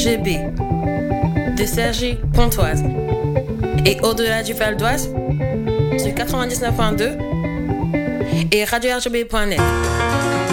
GB de Cergy Pontoise et au-delà du Val d'Oise sur 99.2 et radio-rgb.net.